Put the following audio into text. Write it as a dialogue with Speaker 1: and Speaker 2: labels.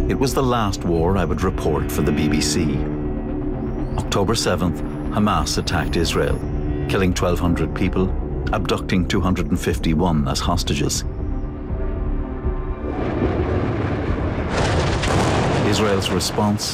Speaker 1: It was the last war I would report for the BBC. October 7th, Hamas attacked Israel, killing 1,200 people, abducting 251 as hostages. Israel's response